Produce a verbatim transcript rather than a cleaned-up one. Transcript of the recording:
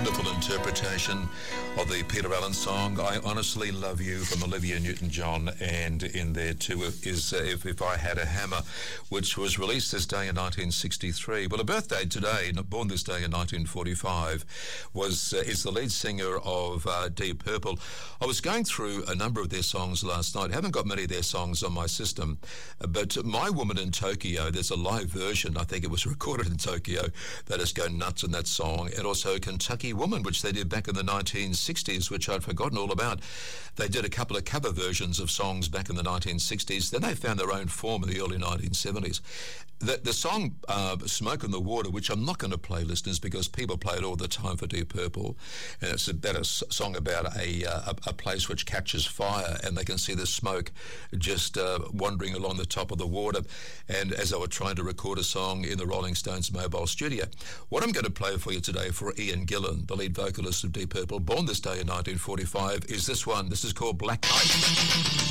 wonderful interpretation of the Peter Allen song, I Honestly Love You, from Olivia Newton-John, and in there too is uh, if, if I Had a Hammer, which was released this day in nineteen sixty-three. Well, a birthday today, born this day in nineteen forty-five, was uh, is the lead singer of uh, Deep Purple. I was going through a number of their songs last night. I haven't got many of their songs on my system, but My Woman in Tokyo, there's a live version, I think it was recorded in Tokyo, that is go nuts in that song, and also Kentucky Woman, which they did back in the nineteen sixties, which I'd forgotten all about. They did a couple of cover versions of songs back in the nineteen sixties. Then they found their own form in the early nineteen seventies. The, the song uh, Smoke in the Water, which I'm not going to play, listeners, because people play it all the time for Deep Purple, and it's about a s- song about a, uh, a, a place which catches fire, and they can see the smoke just uh, wandering along the top of the water, and as they were trying to record a song in the Rolling Stones mobile studio. What I'm going to play for you today for Ian Gillan, the lead vocalist of Deep Purple, born this day in nineteen forty-five, is this one. This is called Black Knight.